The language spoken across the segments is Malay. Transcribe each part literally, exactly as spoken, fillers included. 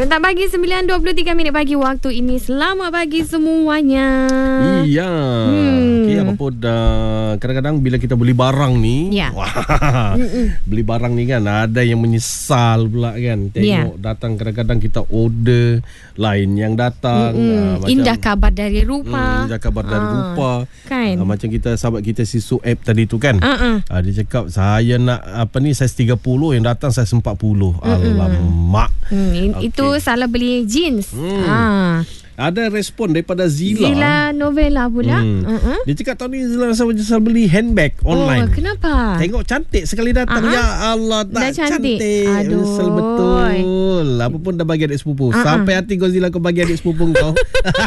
Rentak pagi sembilan dua puluh tiga minit pagi waktu ini. Selamat pagi semuanya. Iya. Hmm. Okay, apa pun uh, kadang-kadang bila kita beli barang ni, ya. Wah, beli barang ni kan ada yang menyesal pula kan. Tengok ya. Datang kadang-kadang kita order lain yang datang. Uh, macam, indah kabar dari rupa. Hmm, indah kabar dari uh, rupa. Kan. Uh, macam kita sahabat kita si Sueb tadi tu kan. Uh-uh. Uh, dia cakap saya nak apa ni saiz tiga puluh, yang datang saiz empat puluh. Uh-uh. Alamak. Hmm, okay. Itu salah beli jeans. Hmm. Ah. Ada respon daripada Zila. Zila Novella pula. Hmm. Uh-huh. Dia cakap tahun ni Zila rasa macam beli handbag online. Oh, kenapa? Tengok cantik sekali datang. Uh-huh. Ya Allah, tak dah cantik. cantik. Aduh. Misal betul. Apa pun dah bagi adik sepupu. Uh-huh. Sampai hati kau Zila kau bagi adik sepupu kau.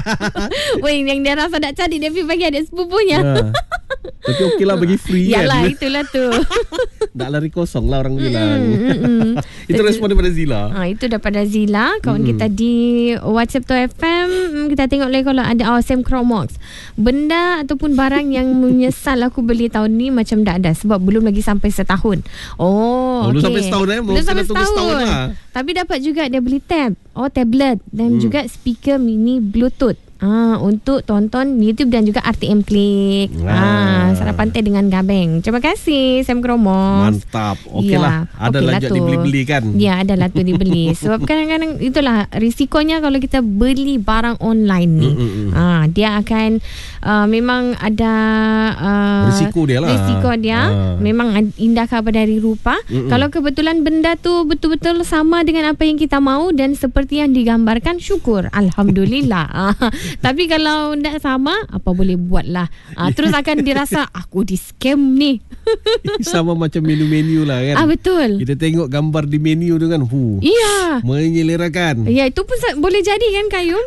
Weh, yang dia rasa tak cantik dia pergi bagi adik sepupunya. Ha. Tapi okey lah bagi free. Yalah, kan. itulah tu. Tak lari kosong lah orang bilang. Mm-mm. Itu respon daripada Zila. Ha, itu daripada Zila. Kawan mm. kita di WhatsApp tu F M. Kita tengok lagi kalau ada oh, Sam Chromox. Benda ataupun barang yang menyesal aku beli tahun ni macam tak ada. Sebab belum lagi sampai setahun. Oh, belum okay. sampai setahun eh. Belum, belum sampai setahun. setahun lah. Tapi dapat juga dia beli tab. Oh, tablet. Dan mm. juga speaker mini Bluetooth. Ah, untuk tonton YouTube dan juga R T M Klik. Ah, sarap pantai dengan Gabeng. Terima kasih Sam Kromo. Mantap. Okeylah. Ya, ada okay lanjut lah dibeli-beli kan? Ya, ada lah tu dibeli. Sebab kadang-kadang itulah risikonya kalau kita beli barang online ni. Mm, mm, mm. Ah, dia akan uh, memang ada uh, risiko dia lah. Risiko dia ah. Memang indah kabar dari rupa. Mm, mm. Kalau kebetulan benda tu betul-betul sama dengan apa yang kita mahu dan seperti yang digambarkan, syukur. Alhamdulillah. Tapi kalau tidak sama, apa boleh buat lah. Ha, terus akan dirasa aku di scam ni. Sama macam menu-menu lah kan. Ah, betul. Kita tengok gambar di menu tu kan. Hu, iya. Menyelerakan. Ya, itu pun boleh jadi kan Kayum.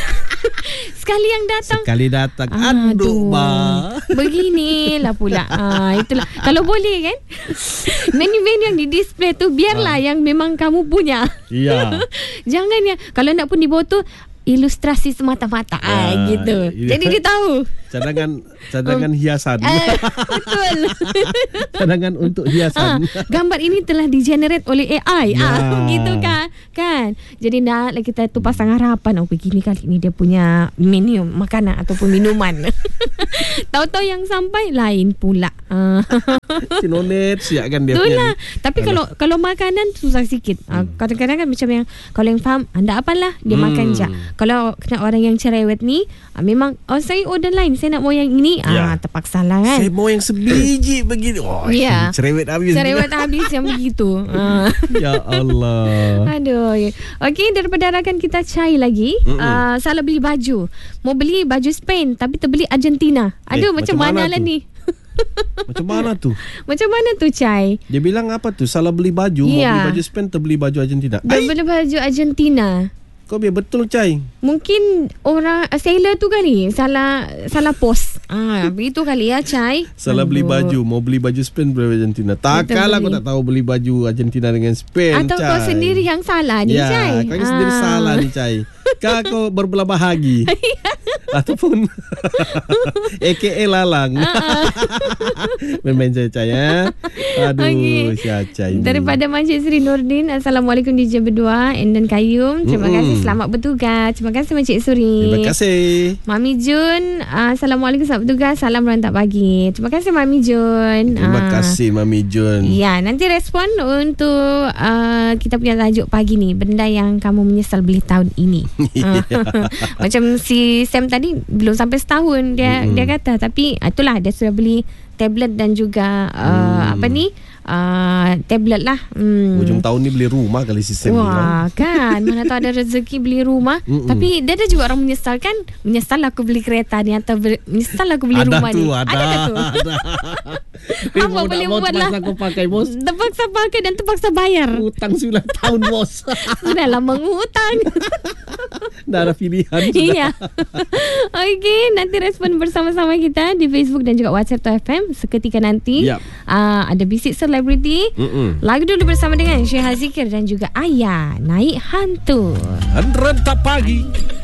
Sekali yang datang. Sekali datang. Aduh, bah. Beginilah pula. Ah, itulah. Kalau boleh kan. Menu-menu yang di display tu biarlah ah. yang memang kamu punya. Iya. Jangan ya. Kalau nak pun di bawah tu ilustrasi semata-mata ya, ah, gitu. Ya. Jadi dia tahu. Cadangan cadangan um, hiasan. Eh, betul. Cadangan untuk hiasan. Ah, gambar ini telah di-generate oleh A I. Ya. Ah, gitu kan. Kan. Jadi nak kita tu pasang harapan, oh begini kali ini dia punya menu makanan ataupun minuman. Tahu-tahu yang sampai lain pula. Ah. Sinonet siap kan dia. Itulah. Tapi kalau kalau makanan susah sikit. Hmm. Ah, kadang-kadang kan macam yang kalau yang faham anda apalah dia hmm. makan je. Kalau kena orang yang cerewet ni, ah, memang oh saya order lain, saya nak mau yang ini, ya. ah terpaksa lah kan. Saya mau yang sebiji begini. Oh, ya. Cerewet habis. Cerewet habis yang begitu. Ah. Ya Allah. Aduh. Okey, daripada rakan kita Chai lagi, uh, salah beli baju. Mau beli baju Spain tapi terbeli Argentina. Aduh, eh, macam, macam mana, mana lah ni? Macam mana tu? Macam mana tu Chai? Dia bilang apa tu? Salah beli baju, ya. Mau beli baju Spain terbeli baju Argentina. Dia beli baju Argentina. Kau biar betul Cai. Mungkin orang sailor tu kali salah salah pos. Ah, begitu kali ya Cai. Salah Aduh. beli baju, mau beli baju Spain beli Argentina. Takkanlah kau tak tahu beli baju Argentina dengan Spain. Atau Cai. Kau sendiri yang salah ni ya, Cai. Kau ah. sendiri salah ni Cai. Kau kau berbelah bahagi. Ataupun A K A lalang. Main-main Cai ya. Aduh, okay. Si Cai. Daripada Masjid Sri Nordin, Assalamualaikum D J berdua and dan Kayum. Terima mm-hmm. kasih, selamat bertugas. Terima kasih Masjid Suri. Terima kasih. Mami Jun, uh, Assalamualaikum, selamat bertugas. Salam rentak pagi. Terima kasih Mami Jun. Terima uh, kasih Mami Jun. Ya, nanti respon untuk uh, kita punya tajuk pagi ni, benda yang kamu menyesal beli tahun ini. Macam si Sam tadi belum sampai setahun dia mm-hmm. dia kata, tapi itulah dia sudah beli tablet dan juga uh, hmm. apa ni uh, tablet lah. Hmm. Hujung tahun ni beli rumah kali sistem ni. Wah kan, mana tahu ada rezeki beli rumah. Mm-mm. Tapi dia ada juga orang menyesal kan. Menyesal aku beli kereta ni atau ber, menyesal aku beli ada rumah tu, ni. Ada Ada tu. Ada. Apa boleh buat lah. Aku pakai bos. Terpaksa pakai dan terpaksa bayar. Hutang sembilan tahun bos. Sudah lama mengutang. Dah ada pilihan. Iya. Okey, nanti respon bersama-sama kita di Facebook dan juga WhatsApp Tu F M. Seketika nanti yep. uh, ada bisik selebriti. Lagu dulu bersama dengan Syekh Hazikir dan juga Ayah Naik Hantu. Rentak pagi.